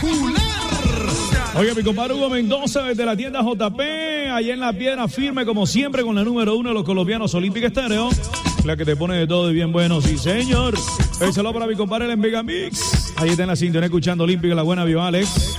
Oye, mi compadre Hugo Mendoza desde la tienda JP, allá en La Piedra, firme como siempre con la número 1 de los colombianos, Olímpica Estéreo. La que te pone de todo y bien bueno, sí señor. El saludo para mi compadre en Vega Mix. Ahí está en la sintonía escuchando Olímpica, la buena Viva Alex.